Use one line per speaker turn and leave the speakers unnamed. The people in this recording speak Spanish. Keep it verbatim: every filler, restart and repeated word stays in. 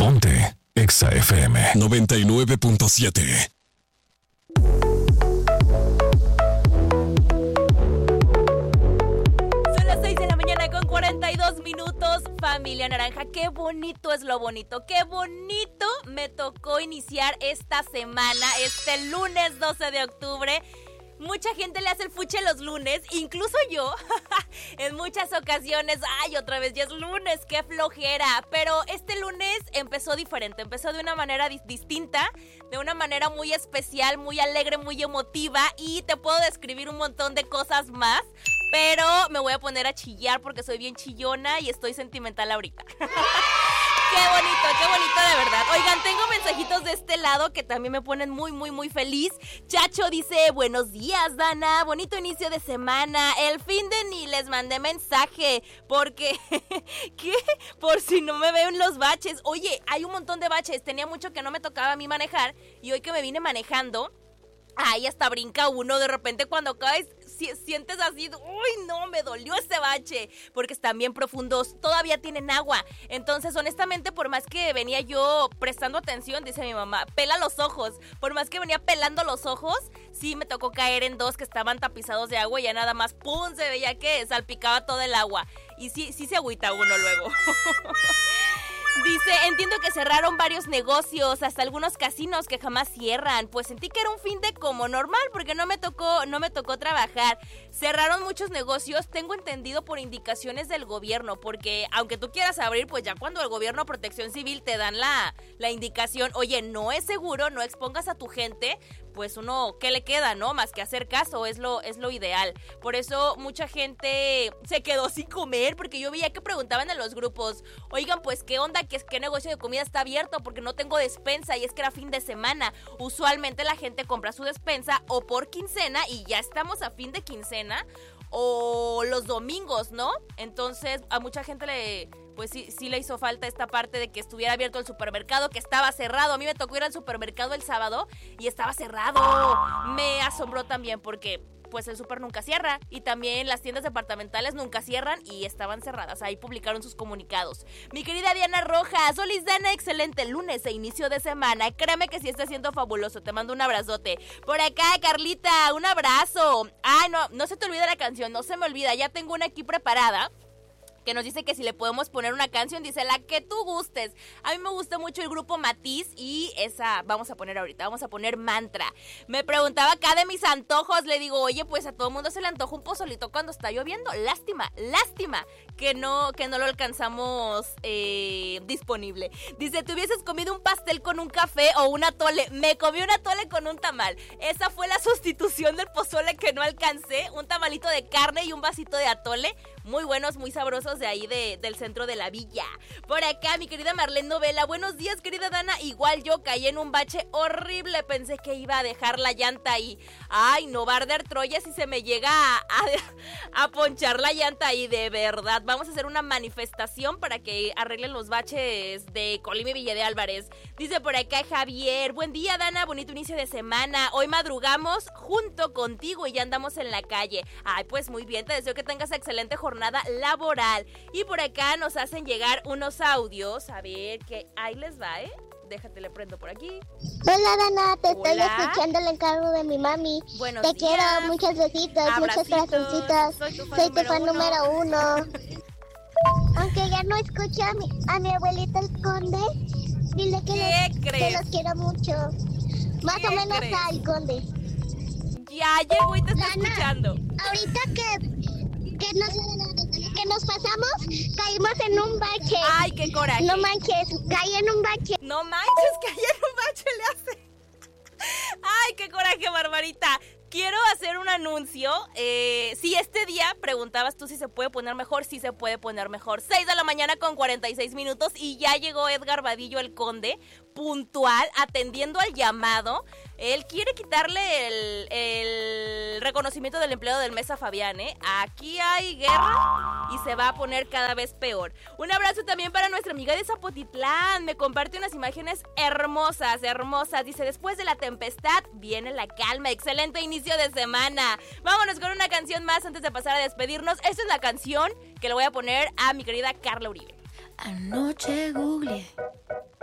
Ponte Exa F M noventa y nueve punto siete.
cuarenta y dos minutos, familia naranja. Qué bonito es lo bonito, qué bonito me tocó iniciar esta semana, este lunes doce de octubre. Mucha gente le hace el fuche los lunes, incluso yo, en muchas ocasiones. Ay, otra vez ya es lunes, qué flojera. Pero este lunes empezó diferente, empezó de una manera dis- distinta, de una manera muy especial, muy alegre, muy emotiva. Y te puedo describir un montón de cosas más, pero me voy a poner a chillar porque soy bien chillona y estoy sentimental ahorita. Qué bonito, qué bonito de verdad. Oigan, tengo mensajitos de este lado que también me ponen muy, muy, muy feliz. Chacho dice, buenos días, Dana, bonito inicio de semana. El fin de ni les mandé mensaje porque, ¿qué? Por si no me veo en los baches. Oye, hay un montón de baches, tenía mucho que no me tocaba a mí manejar y hoy que me vine manejando, ay, hasta brinca uno de repente cuando caes. Si, sientes así, uy, no, me dolió ese bache, porque están bien profundos, todavía tienen agua. Entonces, honestamente, por más que venía yo prestando atención, dice mi mamá, pela los ojos. Por más que venía pelando los ojos, sí me tocó caer en dos que estaban tapizados de agua y ya nada más, pum, se veía que salpicaba todo el agua. Y sí, sí se agüita uno luego. Dice, entiendo que cerraron varios negocios, hasta algunos casinos que jamás cierran. Pues sentí que era un fin de como normal porque no me tocó, no me tocó trabajar. Cerraron muchos negocios, tengo entendido por indicaciones del gobierno, porque aunque tú quieras abrir, pues ya cuando el gobierno Protección Civil te dan la, la indicación, oye, no es seguro, no expongas a tu gente, pues uno, ¿qué le queda, no? Más que hacer caso, es lo, es lo ideal. Por eso mucha gente se quedó sin comer, porque yo veía que preguntaban en los grupos, oigan, pues, ¿qué onda? ¿Qué, qué negocio de comida está abierto? Porque no tengo despensa y es que era fin de semana. Usualmente la gente compra su despensa o por quincena y ya estamos a fin de quincena o los domingos, ¿no? Entonces a mucha gente le... pues sí, sí le hizo falta esta parte de que estuviera abierto el supermercado, que estaba cerrado. A mí me tocó ir al supermercado el sábado y estaba cerrado. Me asombró también porque pues el súper nunca cierra y también las tiendas departamentales nunca cierran y estaban cerradas. Ahí publicaron sus comunicados. Mi querida Diana Rojas, Olis Dana, excelente lunes e inicio de semana. Créeme que sí está siendo fabuloso. Te mando un abrazote. Por acá, Carlita, un abrazo. Ah, no, no se te olvida la canción, no se me olvida. Ya tengo una aquí preparada que nos dice que si le podemos poner una canción, dice la que tú gustes. A mí me gusta mucho el grupo Matiz y esa vamos a poner ahorita, vamos a poner Mantra. Me preguntaba acá de mis antojos, le digo, oye, pues a todo mundo se le antoja un pozolito cuando está lloviendo. Lástima, lástima que no, que no lo alcanzamos eh, disponible. Dice, ¿te hubieses comido un pastel con un café o un atole? Me comí un atole con un tamal. Esa fue la sustitución del pozole que no alcancé. Un tamalito de carne y un vasito de atole. Muy buenos, muy sabrosos de ahí de, del centro de la villa. Por acá, mi querida Marlene Novela. Buenos días, querida Dana. Igual yo caí en un bache horrible. Pensé que iba a dejar la llanta ahí. Ay, no va a arder Troya si se me llega a, a, a ponchar la llanta ahí, de verdad. Vamos a hacer una manifestación para que arreglen los baches de Colima y Villa de Álvarez. Dice por acá Javier. Buen día, Dana. Bonito inicio de semana. Hoy madrugamos junto contigo y ya andamos en la calle. Ay, pues muy bien. Te deseo que tengas excelente jornada laboral. Y por acá nos hacen llegar unos audios. A ver, que ahí les va, ¿eh? Déjate, le prendo por aquí.
Hola, Dana, te
Hola.
estoy escuchando el encargo de mi mami.
Buenos
te
días.
quiero, muchos besitos,
Abracitos.
muchas corazoncitos.
Soy tu fan,
Soy tu
número,
fan
uno.
número uno. Aunque ya no escucho a mi, a mi abuelita el conde, dile que,
¿Qué
los,
crees?
que los quiero mucho. Más
¿Qué
o menos
crees?
al conde.
Ya llegó y te está
Dana,
escuchando.
Ahorita que, que, nos, que nos pasamos, caímos en un bache.
Ay, qué coraje.
No manches, caí en un bache.
No manches, que ayer un bache le hace. Ay, qué coraje, Barbarita. Quiero hacer un anuncio. Eh, si este día preguntabas tú si se puede poner mejor, sí se puede poner mejor. seis de la mañana con cuarenta y seis minutos y ya llegó Edgar Vadillo el Conde, puntual, atendiendo al llamado. Él quiere quitarle el, el reconocimiento del empleado del mes a Fabián, ¿eh? Aquí hay guerra y se va a poner cada vez peor. Un abrazo también para nuestra amiga de Zapotitlán. Me comparte unas imágenes hermosas, hermosas. Dice, después de la tempestad viene la calma. Excelente inicio de semana. Vámonos con una canción más antes de pasar a despedirnos. Esta es la canción que le voy a poner a mi querida Carla Uribe.
Anoche googleé